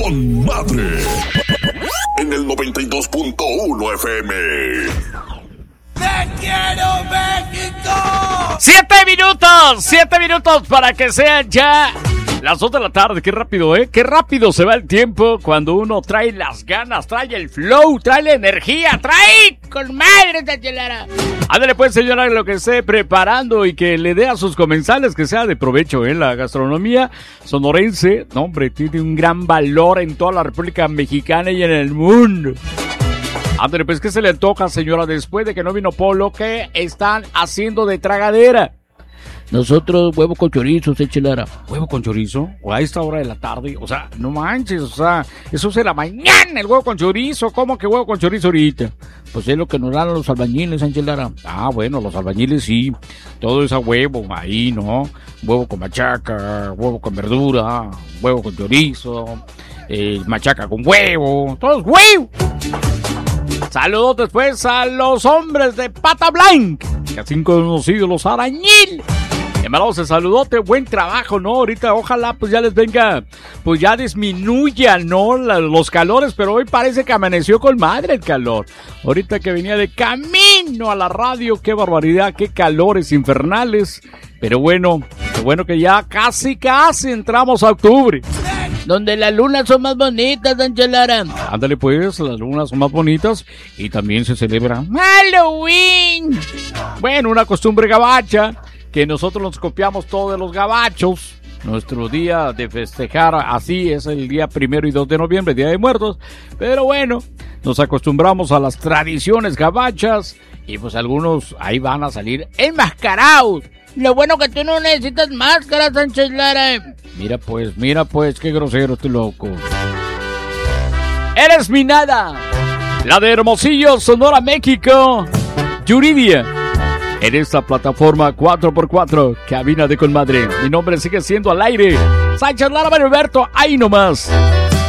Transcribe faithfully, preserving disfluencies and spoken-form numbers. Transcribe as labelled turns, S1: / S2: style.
S1: con madre en el noventa y dos punto uno F M.
S2: ¡Te quiero, México!
S3: Siete minutos, siete minutos para que sean ya las dos de la tarde. Qué rápido, ¿eh? Qué rápido se va el tiempo cuando uno trae las ganas, trae el flow, trae la energía, trae con madre esta chelera. Ándale pues, señora, lo que esté preparando y que le dé a sus comensales que sea de provecho, ¿eh? La gastronomía sonorense, no, hombre, tiene un gran valor en toda la República Mexicana y en el mundo. Ándale, pues, ¿qué se le antoja, señora, después de que no vino Polo? ¿Qué están haciendo de tragadera?
S4: Nosotros, huevo con chorizo, se chelara.
S3: ¿Huevo con chorizo? ¿O a esta hora de la tarde? O sea, no manches, o sea, eso es de la mañana, el huevo con chorizo. ¿Cómo que huevo con chorizo ahorita?
S4: Pues es lo que nos dan los albañiles, Angelara.
S3: Ah, bueno, los albañiles sí. Todo es a huevo, ahí, ¿no? Huevo con machaca, huevo con verdura, huevo con chorizo, eh, machaca con huevo, todo es huevo. Saludos después a los hombres de Pata Blanca, que así conocidos los arañil. Hermanos, ese saludote, buen trabajo, ¿no? Ahorita ojalá pues ya les venga, pues ya disminuya, ¿no? La, los calores, pero hoy parece que amaneció con madre el calor. Ahorita que venía de camino a la radio, qué barbaridad, qué calores infernales. Pero bueno, qué bueno que ya casi, casi entramos a octubre.
S4: Donde las lunas son más bonitas, Angelara.
S3: Ándale pues, las lunas son más bonitas y también se celebra
S4: Halloween.
S3: Bueno, una costumbre gabacha que nosotros nos copiamos todos de los gabachos. Nuestro día de festejar así es el día primero y dos de noviembre, Día de Muertos. Pero bueno, nos acostumbramos a las tradiciones gabachas y pues algunos ahí van a salir enmascarados.
S4: Lo bueno que tú no necesitas máscara, Sánchez Lara.
S3: Mira pues, mira pues, qué grosero este loco. Eres mi nada, la de Hermosillo, Sonora, México, Yuridia. En esta plataforma cuatro por cuatro, cabina de Colmadre. Mi nombre sigue siendo al aire, Sánchez Lara Mario Alberto, ahí nomás.